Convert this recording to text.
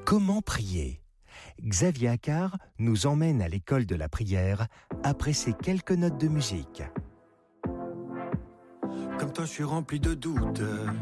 Comment prier ? Xavier Accard nous emmène à l'école de la prière après ces quelques notes de musique. Comme toi, je suis rempli de doutes.